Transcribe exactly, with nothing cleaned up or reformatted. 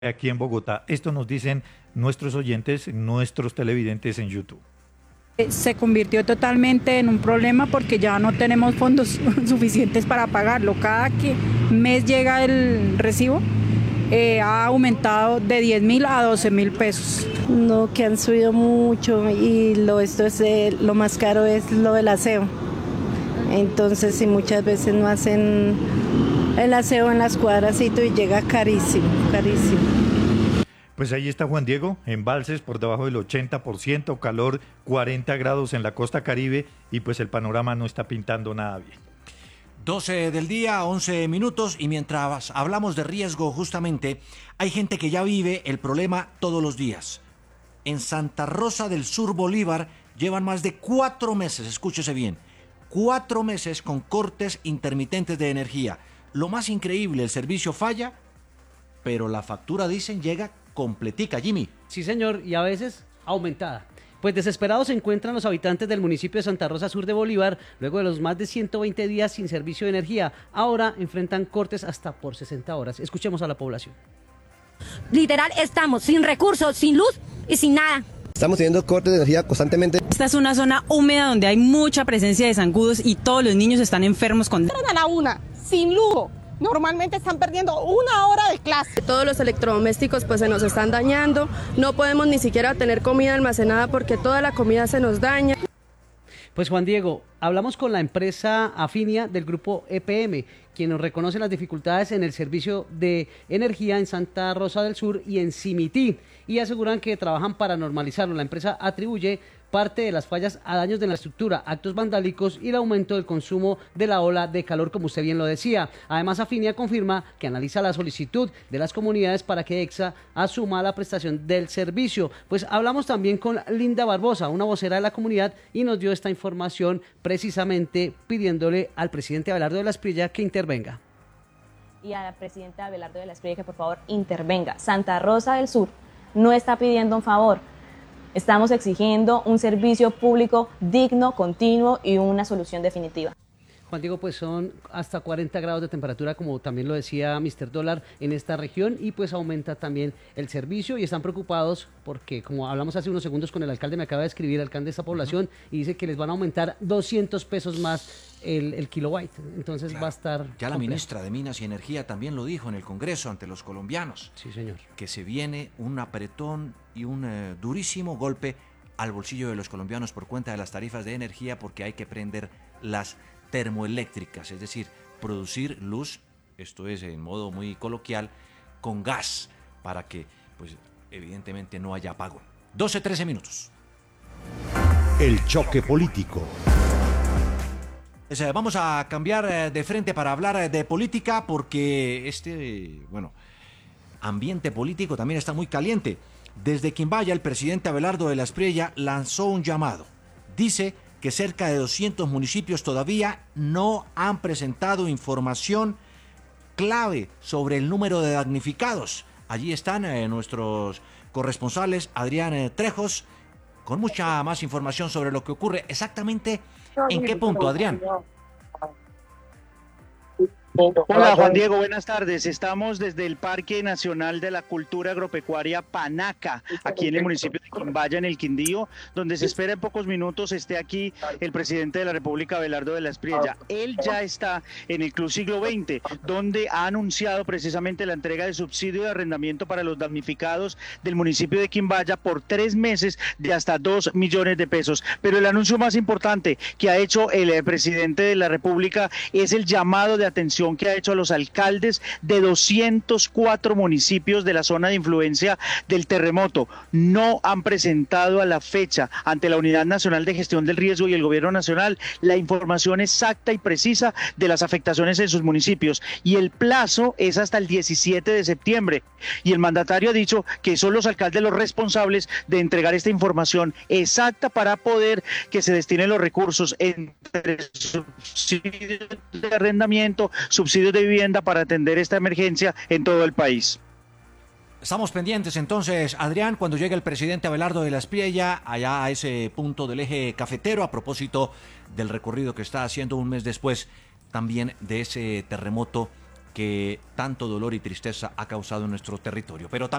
aquí en Bogotá. Esto nos dicen nuestros oyentes, nuestros televidentes en YouTube. Se convirtió totalmente en un problema porque ya no tenemos fondos suficientes para pagarlo. Cada que mes llega el recibo, eh, ha aumentado de diez mil a doce mil pesos. No, que han subido mucho y lo, esto es, eh, lo más caro es lo del aseo. Entonces, si muchas veces no hacen el aseo en las cuadras y llega carísimo, carísimo. Pues ahí está Juan Diego, embalses por debajo del ochenta por ciento, calor cuarenta grados en la costa Caribe y pues el panorama no está pintando nada bien. doce del día, once minutos, y mientras hablamos de riesgo justamente, hay gente que ya vive el problema todos los días. En Santa Rosa del Sur, Bolívar, llevan más de cuatro meses, escúchese bien, cuatro meses con cortes intermitentes de energía. Lo más increíble, el servicio falla, pero la factura, dicen, llega completica. Jimmy. Sí, señor, y a veces aumentada. Pues desesperados se encuentran los habitantes del municipio de Santa Rosa Sur de Bolívar, luego de los más de ciento veinte días sin servicio de energía. Ahora enfrentan cortes hasta por sesenta horas. Escuchemos a la población. Literal, estamos sin recursos, sin luz y sin nada. Estamos teniendo cortes de energía constantemente. Esta es una zona húmeda donde hay mucha presencia de zancudos y todos los niños están enfermos con... A la una, sin luz. Normalmente están perdiendo una hora de clase. Todos los electrodomésticos pues se nos están dañando, no podemos ni siquiera tener comida almacenada porque toda la comida se nos daña. Pues Juan Diego, hablamos con la empresa Afinia del grupo E P M, quien nos reconoce las dificultades en el servicio de energía en Santa Rosa del Sur y en Simití, y aseguran que trabajan para normalizarlo. La empresa atribuye parte de las fallas a daños de la estructura, actos vandálicos y el aumento del consumo de la ola de calor, como usted bien lo decía. Además, Afinia confirma que analiza la solicitud de las comunidades para que EXA asuma la prestación del servicio. Pues hablamos también con Linda Barbosa, una vocera de la comunidad, y nos dio esta información precisamente pidiéndole al presidente Abelardo de la Espriella que intervenga. Y a la presidenta Abelardo de la Espriella que por favor intervenga. Santa Rosa del Sur no está pidiendo un favor. Estamos exigiendo un servicio público digno, continuo y una solución definitiva. Juan Diego, pues son hasta cuarenta grados de temperatura, como también lo decía mister Dólar, en esta región, y pues aumenta también el servicio y están preocupados porque, como hablamos hace unos segundos con el alcalde, me acaba de escribir el alcalde de esta población, y dice que les van a aumentar doscientos pesos más el, el kilowatt, entonces claro, va a estar... Ya complejo. La ministra de Minas y Energía también lo dijo en el Congreso ante los colombianos. Sí, señor. Que se viene un apretón y un eh, durísimo golpe al bolsillo de los colombianos por cuenta de las tarifas de energía, porque hay que prender las termoeléctricas, es decir, producir luz, esto es en modo muy coloquial, con gas, para que, pues, evidentemente no haya apagón. doce, trece minutos. El choque político. Vamos a cambiar de frente para hablar de política, porque este, bueno, ambiente político también está muy caliente. Desde Quimbaya, el presidente Abelardo de la Espriella lanzó un llamado. Dice que cerca de doscientos municipios todavía no han presentado información clave sobre el número de damnificados. Allí están eh, nuestros corresponsales, Adrián eh, Trejos, con mucha más información sobre lo que ocurre. Exactamente, ¿en qué punto, Adrián? Hola Juan Diego, buenas tardes. Estamos desde el Parque Nacional de la Cultura Agropecuaria Panaca, aquí en el municipio de Quimbaya, en el Quindío, donde se espera en pocos minutos esté aquí el presidente de la República, Abelardo de la Espriella. Él ya está en el Club Siglo veinte, donde ha anunciado precisamente la entrega de subsidio de arrendamiento para los damnificados del municipio de Quimbaya por tres meses de hasta dos millones de pesos. Pero el anuncio más importante que ha hecho el presidente de la República es el llamado de atención que ha hecho a los alcaldes de doscientos cuatro municipios de la zona de influencia del terremoto. No han presentado a la fecha ante la Unidad Nacional de Gestión del Riesgo y el Gobierno Nacional la información exacta y precisa de las afectaciones en sus municipios, y el plazo es hasta el diecisiete de septiembre, y el mandatario ha dicho que son los alcaldes los responsables de entregar esta información exacta para poder que se destinen los recursos entre subsidios de arrendamiento, subsidios de vivienda, para atender esta emergencia en todo el país. Estamos pendientes entonces, Adrián, cuando llegue el presidente Abelardo de la Espriella allá a ese punto del eje cafetero, a propósito del recorrido que está haciendo un mes después también de ese terremoto que tanto dolor y tristeza ha causado en nuestro territorio. Pero